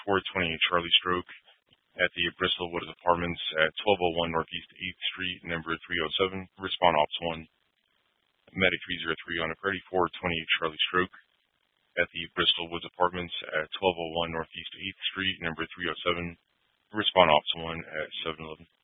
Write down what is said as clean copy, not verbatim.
428 Charlie Stroke at the Bristol Woods Apartments at 1201 Northeast 8th Street, number 307. Respond Ops 1. Medic 303 on a Freddy 428 Charlie Stroke at the Bristol Woods Apartments at 1201 Northeast 8th Street, number 307. Respond Ops 1 at 711.